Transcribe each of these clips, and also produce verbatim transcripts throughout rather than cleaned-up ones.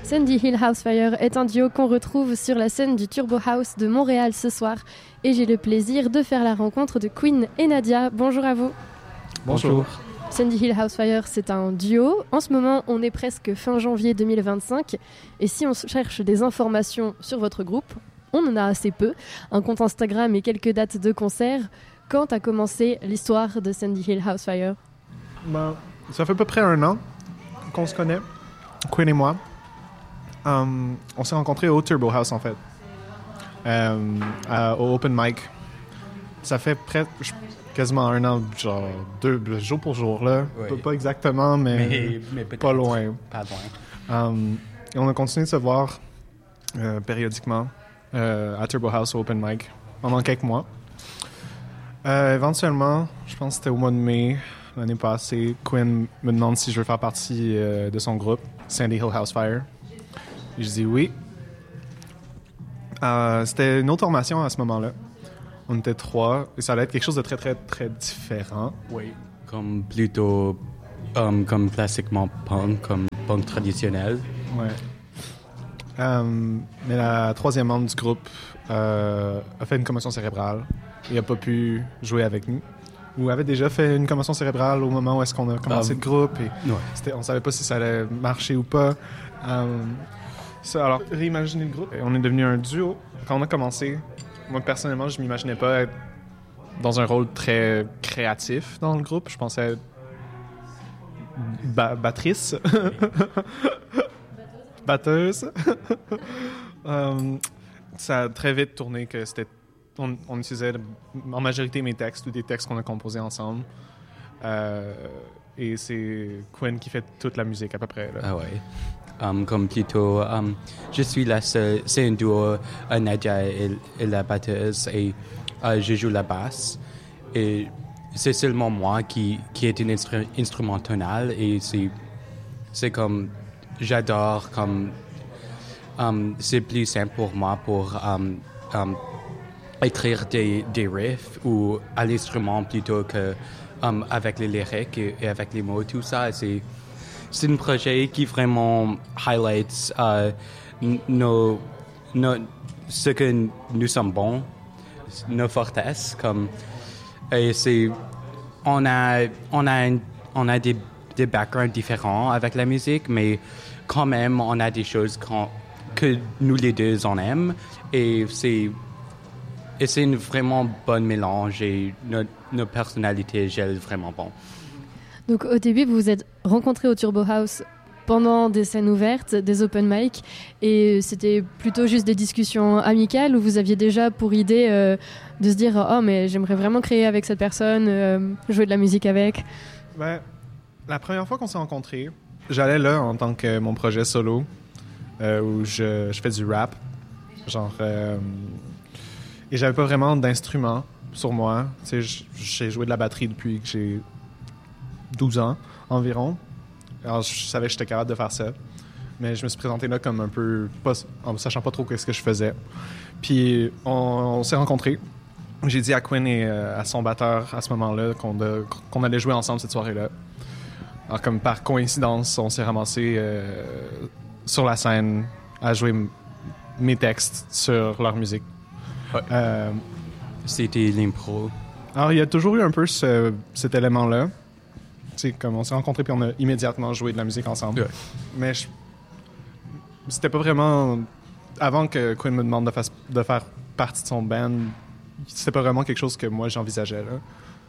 Sandy Hill Housefire est un duo qu'on retrouve sur la scène du Turbo House de Montréal ce soir. Et j'ai le plaisir de faire la rencontre de Quinn et Nadia. Bonjour à vous. Bonjour. Sandy Hill Housefire, c'est un duo. En ce moment, on est presque fin janvier deux mille vingt-cinq. Et si on cherche des informations sur votre groupe, on en a assez peu. Un compte Instagram et quelques dates de concert. Quand a commencé l'histoire de Sandy Hill Housefire? Ben, ça fait à peu près un an qu'on se connaît, Quinn et moi. Um, on s'est rencontrés au Turbo House, en fait, um, à, au Open Mic. Ça fait près, quasiment un an, genre deux, jour pour jour, là. Oui. Pas, pas exactement, mais, mais, mais pas loin. Pas loin. Um, et on a continué de se voir euh, périodiquement euh, à Turbo House au Open Mic pendant quelques mois. Euh, éventuellement, je pense que c'était au mois de mai l'année passée, Quinn me demande si je veux faire partie euh, de son groupe, Sandy Hill Housefire. Et je dis oui. Euh, c'était une autre formation à ce moment-là. On était trois et ça allait être quelque chose de très, très, très différent. Oui, comme plutôt um, comme classiquement punk, comme punk traditionnel. Ouais. Um, mais la troisième membre du groupe euh, a fait une commotion cérébrale. Il n'a pas pu jouer avec nous. Ou avait déjà fait une commotion cérébrale au moment où est-ce qu'on a commencé um, le groupe. Et ouais. c'était, on ne savait pas si ça allait marcher ou pas. Um, ça, alors, réimaginer le groupe. On est devenu un duo. Quand on a commencé, moi, personnellement, je ne m'imaginais pas être dans un rôle très créatif dans le groupe. Je pensais être ba- battrice. Batteuse. um, ça a très vite tourné que c'était... On, on utilisait en majorité mes textes ou des textes qu'on a composés ensemble. Euh, et c'est Quinn qui fait toute la musique à peu près. Là. Ah ouais. Um, comme plutôt, um, je suis la seule, c'est un duo, uh, Nadia est, est la batteuse et uh, je joue la basse. Et c'est seulement moi qui, qui est une instru- instrument tonal et c'est, c'est comme, j'adore comme, um, c'est plus simple pour moi pour um, um, écrire des, des riffs ou à l'instrument plutôt que um, avec les lyriques et, et avec les mots, tout ça, c'est C'est un projet qui vraiment highlights uh, nos, nos, ce que nous sommes bons, nos fortesses. Comme, et c'est, on a, on a, un, on a des, des backgrounds différents avec la musique, mais quand même, on a des choses que nous les deux on aime. Et c'est, et c'est un vraiment bon mélange et nos, nos personnalités gèlent vraiment bon. Donc au début, vous vous êtes rencontrés au Turbo House pendant des scènes ouvertes, des open mic, et c'était plutôt juste des discussions amicales où vous aviez déjà pour idée euh, de se dire « Oh, mais j'aimerais vraiment créer avec cette personne, euh, jouer de la musique avec ». Ben, la première fois qu'on s'est rencontrés, j'allais là en tant que mon projet solo, euh, où je, je fais du rap, genre... Euh, et j'avais pas vraiment d'instrument sur moi. Tu sais, j'ai joué de la batterie depuis que j'ai douze ans environ. Alors, je savais que j'étais capable de faire ça. Mais je me suis présenté là comme un peu... Pas, en ne sachant pas trop ce que je faisais. Puis, on, on s'est rencontrés. J'ai dit à Quinn et euh, à son batteur à ce moment-là qu'on, de, qu'on allait jouer ensemble cette soirée-là. Alors, comme par coïncidence, on s'est ramassés euh, sur la scène à jouer m- mes textes sur leur musique. Ouais. Euh, C'était l'impro. Alors, il y a toujours eu un peu ce, cet élément-là. C'est comme on s'est rencontrés puis on a immédiatement joué de la musique ensemble. Ouais. Mais je, c'était pas vraiment... Avant que Quinn me demande de, fa- de faire partie de son band, c'était pas vraiment quelque chose que moi j'envisageais. Là.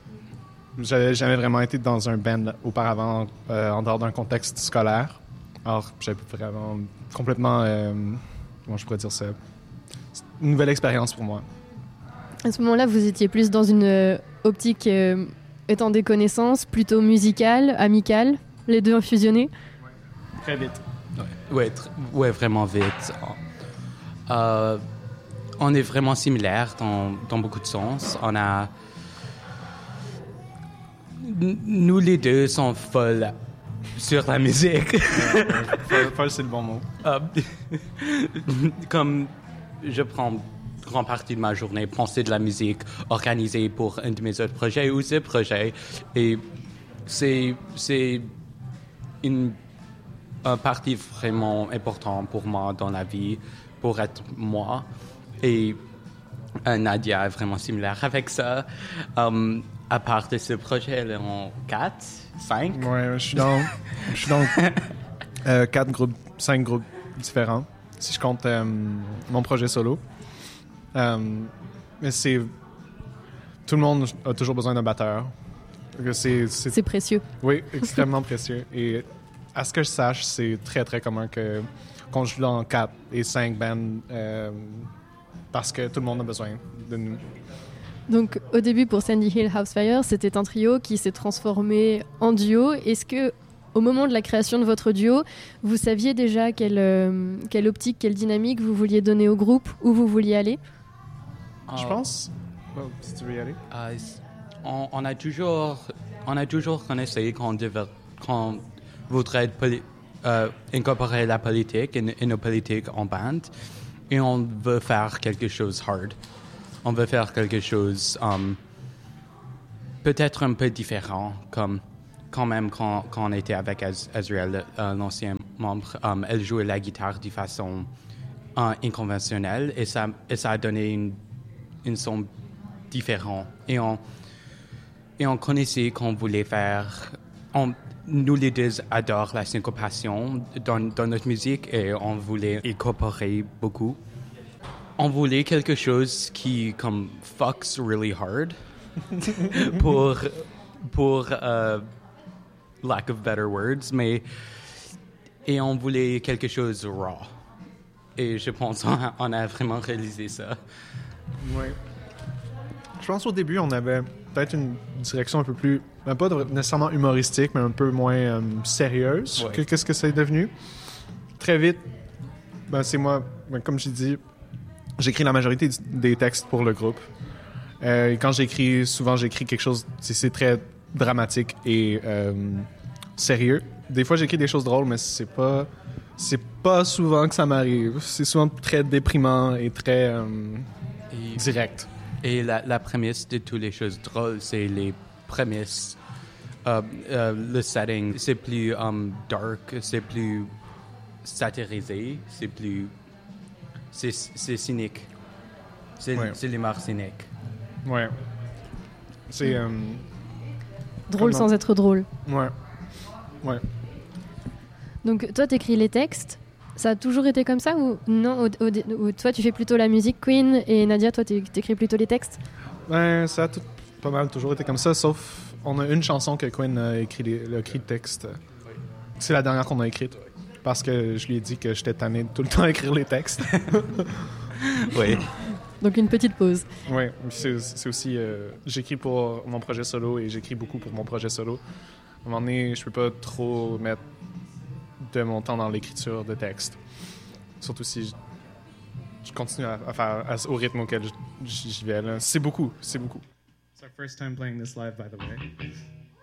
J'avais jamais vraiment été dans un band auparavant euh, en dehors d'un contexte scolaire. Alors, j'avais vraiment complètement... Euh, comment je pourrais dire ça? C'est une nouvelle expérience pour moi. À ce moment-là, vous étiez plus dans une euh, optique... Euh... étant des connaissances plutôt musicales, amicales, les deux fusionnés? Ouais. Très vite. Oui, ouais, tr- ouais, vraiment vite. Euh, on est vraiment similaires dans, dans beaucoup de sens. On a... N- nous les deux sont folles sur la musique. Folle, folle, c'est le bon mot. Euh, comme je prends grande partie de ma journée, penser de la musique, organiser pour un de mes autres projets ou ce projet. Et c'est, c'est une, une partie vraiment importante pour moi dans la vie, pour être moi. Et euh, Nadia est vraiment similaire avec ça. Um, à part de ce projet, elle est en quatre, cinq. Ouais, je suis dans, je suis dans euh, quatre groupes, cinq groupes différents, si je compte euh, mon projet solo. Euh, mais c'est... Tout le monde a toujours besoin d'un batteur. C'est, c'est... C'est précieux. Oui, extrêmement précieux. Et à ce que je sache, c'est très, très commun que, qu'on joue dans quatre et cinq bands euh, parce que tout le monde a besoin de nous. Donc, au début, pour Sandy Hill House Fire, c'était un trio qui s'est transformé en duo. Est-ce que, au moment de la création de votre duo, vous saviez déjà quelle, euh, quelle optique, quelle dynamique vous vouliez donner au groupe, où vous vouliez aller? Je pense... Oh, si tu veux y aller. Euh, on, on a toujours, on a toujours connaissé qu'on devait, qu'on voudrait poli- euh, incorporer la politique et, et nos politiques en band, et on veut faire quelque chose hard. On veut faire quelque chose um, peut-être un peu différent, comme quand même quand, quand on était avec Az- Azriel, euh, l'ancien membre, um, elle jouait la guitare de façon uh, inconventionnelle, et ça, et ça a donné une, une son différent. Et on, et on connaissait qu'on voulait faire... On, nous les deux adorons la syncopation dans, dans notre musique, et on voulait incorporer beaucoup. On voulait quelque chose qui, comme, fucks really hard pour, pour uh, lack of better words, mais... Et on voulait quelque chose raw. Et je pense qu'on a, on a vraiment réalisé ça. Oui. Je pense qu'au début, on avait peut-être une direction un peu plus, ben pas nécessairement humoristique, mais un peu moins euh, sérieuse Ouais. que qu'est-ce que c'est devenu. Très vite, ben c'est moi, ben comme j'ai dit, j'écris la majorité du- des textes pour le groupe. Euh, et quand j'écris, souvent j'écris quelque chose, c'est, c'est très dramatique et euh, sérieux. Des fois, j'écris des choses drôles, mais c'est pas, c'est pas souvent que ça m'arrive. C'est souvent très déprimant et très euh, Et, direct. et la, la prémisse de toutes les choses drôles, c'est les prémices. Euh, euh, le setting, c'est plus um, dark, c'est plus satirisé, c'est plus... C'est, c'est cynique. C'est, Ouais. c'est l'humour cynique. Ouais. C'est... euh, Drôle Comment- sans être drôle. ouais. Ouais. Donc, toi, t'écris les textes. Ça a toujours été comme ça ou non au- au dé- ou toi, tu fais plutôt la musique, Queen, et Nadia, toi, t'é- t'écris plutôt les textes? Ben, ça a tout, pas mal toujours été comme ça, sauf on a une chanson que Quinn a écrit, les, a écrit le texte. C'est la dernière qu'on a écrite. Parce que je lui ai dit que j'étais tanné de tout le temps écrire les textes. Oui. Donc, une petite pause. Oui, c'est, c'est aussi... euh, j'écris pour mon projet solo et j'écris beaucoup pour mon projet solo. À un moment donné, je peux pas trop mettre de mon temps dans l'écriture de textes. Surtout si je, je continue à, à faire à- au rythme auquel je- j'y vais. Là. C'est beaucoup, c'est beaucoup. It's our first time playing this live, by the way.